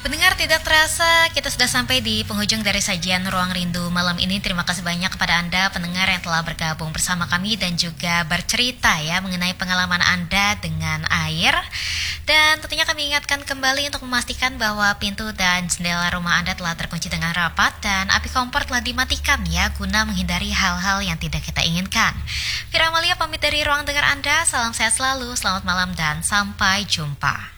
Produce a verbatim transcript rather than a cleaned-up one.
Pendengar, tidak terasa kita sudah sampai di penghujung dari sajian Ruang Rindu malam ini. Terima kasih banyak kepada Anda pendengar yang telah bergabung bersama kami dan juga bercerita ya mengenai pengalaman Anda dengan air. Dan tentunya kami ingatkan kembali untuk memastikan bahwa pintu dan jendela rumah Anda telah terkunci dengan rapat dan api kompor telah dimatikan ya guna menghindari hal-hal yang tidak kita inginkan. Fira Amalia pamit dari ruang dengar Anda. Salam sehat selalu, selamat malam dan sampai jumpa.